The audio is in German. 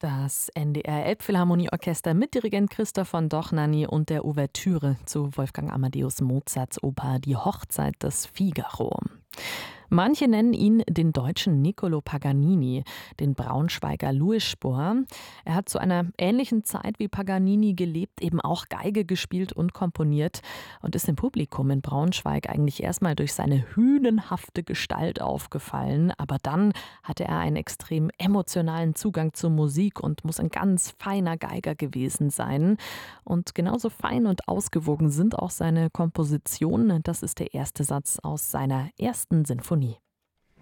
Das NDR Elbphilharmonieorchester mit Dirigent Christoph von Dohnanyi und der Ouvertüre zu Wolfgang Amadeus Mozarts Oper Die Hochzeit des Figaro. Manche nennen ihn den deutschen Niccolò Paganini, den Braunschweiger Louis Spohr. Er hat zu einer ähnlichen Zeit wie Paganini gelebt, eben auch Geige gespielt und komponiert und ist dem Publikum in Braunschweig eigentlich erstmal durch seine hünenhafte Gestalt aufgefallen. Aber dann hatte er einen extrem emotionalen Zugang zur Musik und muss ein ganz feiner Geiger gewesen sein. Und genauso fein und ausgewogen sind auch seine Kompositionen. Das ist der erste Satz aus seiner ersten Sinfonie.